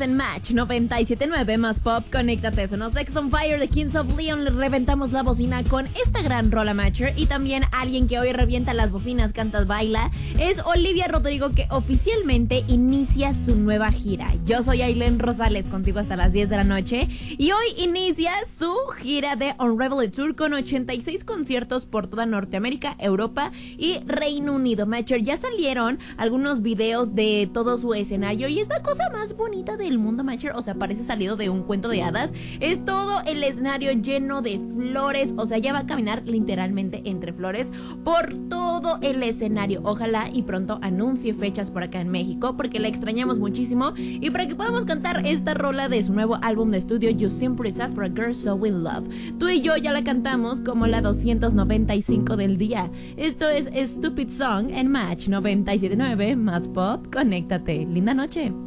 en Match 97.9 más pop. Conéctate, sonó Sex on Fire de Kings of Leon. Le reventamos la bocina con esta gran rola Matcher. Y también alguien que hoy revienta las bocinas, cantas, baila, es Olivia Rodrigo, que oficialmente inicia su nueva gira. Yo soy Ailén Rosales, contigo hasta las 10 de la noche. Y hoy inicia su gira de Unravel Tour con 86 conciertos por toda Norteamérica, Europa y Reino Unido. Matcher, ya salieron algunos videos de todo su escenario y es la cosa más bonita del mundo, Matcher. O sea, parece salido de un cuento de hadas. Es todo el escenario lleno de flores. O sea, ya va a caminar literalmente entre flores por todo el escenario. Ojalá y pronto anuncie fechas por acá en México, porque la extrañamos muchísimo. Y para que podamos cantar esta rola de su nuevo álbum de estudio, You Simply Said for a Girl So We Love, tú y yo ya la cantamos como la 295 del día. Esto es Stupid Song en Match 97.9 más pop. Conéctate. Linda noche.